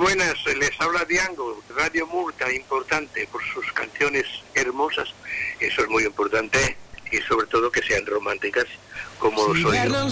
buenas, les habla Diango, Radio Murta, importante por sus canciones hermosas, eso es muy importante, y sobre todo que sean románticas, como lo soy yo.